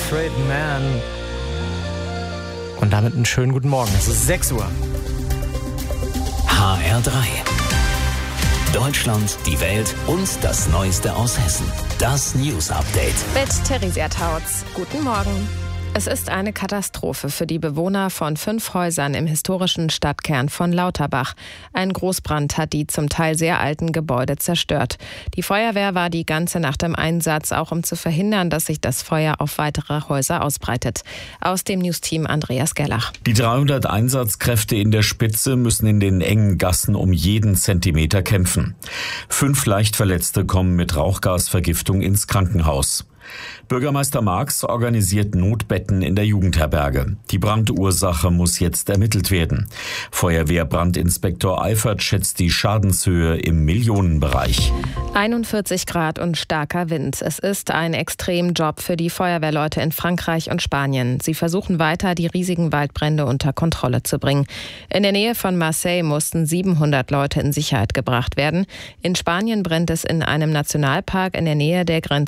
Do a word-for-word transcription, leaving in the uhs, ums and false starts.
Afraid Man. Und damit einen schönen guten Morgen. Es ist sechs Uhr. H R drei. Deutschland, die Welt und das Neueste aus Hessen. Das News Update. Mit Theresia Tautz. Guten Morgen. Es ist eine Katastrophe für die Bewohner von fünf Häusern im historischen Stadtkern von Lauterbach. Ein Großbrand hat die zum Teil sehr alten Gebäude zerstört. Die Feuerwehr war die ganze Nacht im Einsatz, auch um zu verhindern, dass sich das Feuer auf weitere Häuser ausbreitet. Aus dem Newsteam Andreas Gerlach. Die dreihundert Einsatzkräfte in der Spitze müssen in den engen Gassen um jeden Zentimeter kämpfen. Fünf Leichtverletzte kommen mit Rauchgasvergiftung ins Krankenhaus. Bürgermeister Marx organisiert Notbetten in der Jugendherberge. Die Brandursache muss jetzt ermittelt werden. Feuerwehrbrandinspektor Eifert schätzt die Schadenshöhe im Millionenbereich. einundvierzig Grad und starker Wind. Es ist ein Extremjob für die Feuerwehrleute in Frankreich und Spanien. Sie versuchen weiter, die riesigen Waldbrände unter Kontrolle zu bringen. In der Nähe von Marseille mussten siebenhundert Leute in Sicherheit gebracht werden. In Spanien brennt es in einem Nationalpark in der Nähe der Grenze